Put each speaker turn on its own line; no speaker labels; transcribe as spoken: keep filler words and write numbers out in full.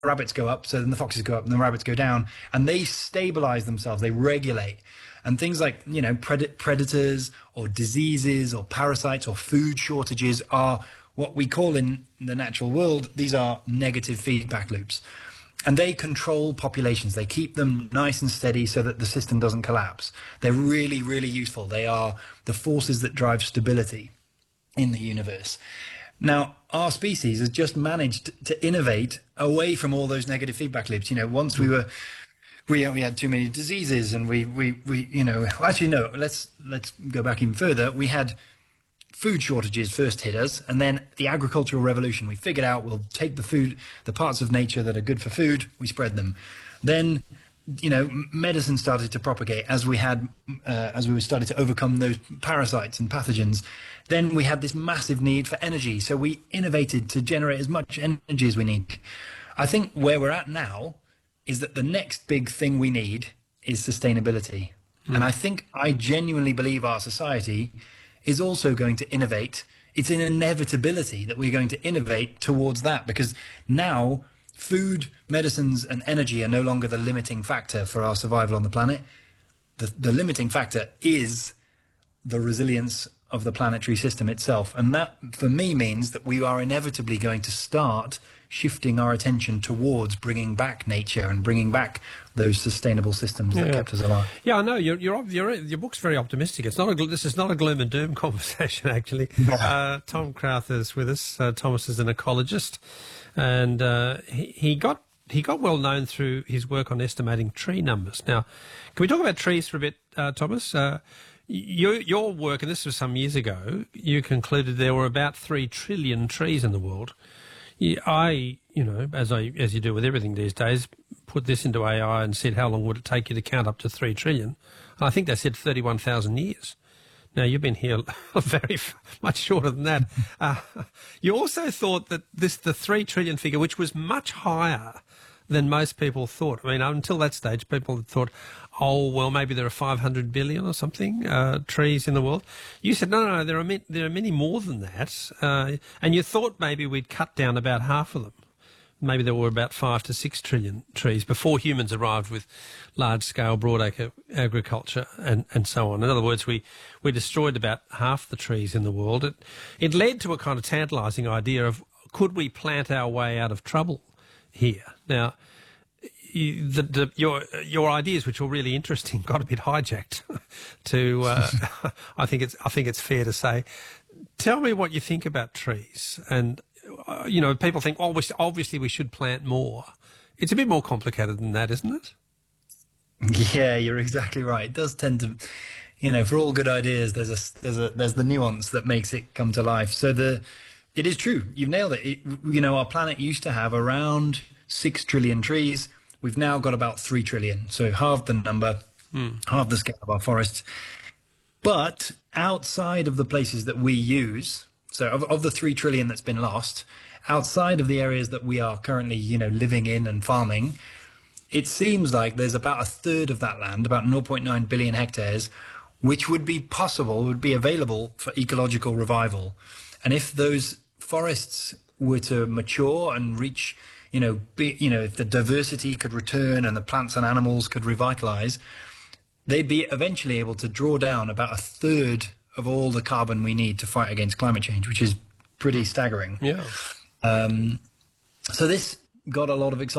rabbits go up, so then the foxes go up, and the rabbits go down, and they stabilize themselves, they regulate. And things like, you know, pred- predators or diseases or parasites or food shortages are what we call in the natural world, these are negative feedback loops. And they control populations. They keep them nice and steady so that the system doesn't collapse. They're really, really useful. They are the forces that drive stability in the universe. Now, our species has just managed to innovate away from all those negative feedback loops. You know, once we were, we, we had too many diseases, and we, we, we, you know, actually, no, let's, let's go back even further. We had food shortages first hit us, and then the agricultural revolution. We figured out we'll take the food, the parts of nature that are good for food, we spread them. Then, you know, medicine started to propagate as we had, uh, as we were starting to overcome those parasites and pathogens. Then we had this massive need for energy, so we innovated to generate as much energy as we need. I think where we're at now is that the next big thing we need is sustainability. Mm. And I think, I genuinely believe our society is also going to innovate. It's an inevitability that we're going to innovate towards that, because now food, medicines, and energy are no longer the limiting factor for our survival on the planet. The, the limiting factor is the resilience of the planetary system itself. And that, for me, means that we are inevitably going to start shifting our attention towards bringing back nature and bringing back those sustainable systems that
yeah.
kept us alive.
Yeah, I know. Your your your your book's very optimistic. It's not a, this is not a gloom and doom conversation, actually. uh, Tom Crowther is with us. Uh, Thomas is an ecologist, and uh, he he got he got well known through his work on estimating tree numbers. Now, can we talk about trees for a bit, uh, Thomas? Uh, your your work, and this was some years ago, you concluded there were about three trillion trees in the world. I, you know, as I as you do with everything these days, put this into A I and said, how long would it take you to count up to three trillion? And I think they said thirty-one thousand years. Now, you've been here very much shorter than that. Uh, you also thought that this the three trillion figure, which was much higher than most people thought. I mean, until that stage, people had thought, oh, well, maybe there are five hundred billion or something uh, trees in the world. You said, no, no, no, there are, ma- there are many more than that. Uh, and you thought maybe we'd cut down about half of them. Maybe there were about five to six trillion trees before humans arrived with large-scale broadacre agriculture and, and so on. In other words, we, we destroyed about half the trees in the world. It, it led to a kind of tantalising idea of, could we plant our way out of trouble here? Now, you, the, the, your your ideas, which were really interesting, got a bit hijacked. to uh, I think it's I think it's fair to say. Tell me what you think about trees, and uh, you know, people think, oh, obviously we should plant more. It's a bit more complicated than that, isn't it?
Yeah, you're exactly right. It does tend to, you know, for all good ideas, there's a there's a there's the nuance that makes it come to life. So the it is true. You've nailed it. it. You know, our planet used to have around six trillion trees. We've now got about three trillion. So half the number, mm. half the scale of our forests. But outside of the places that we use, so of, of the three trillion that's been lost, outside of the areas that we are currently, you know, living in and farming, it seems like there's about a third of that land, about zero point nine billion hectares, which would be possible, would be available for ecological revival. And if those forests were to mature and reach, you know, be, you know, if the diversity could return and the plants and animals could revitalize, they'd be eventually able to draw down about a third of all the carbon we need to fight against climate change, which is pretty staggering.
Yeah.
Um, so this got a lot of excitement.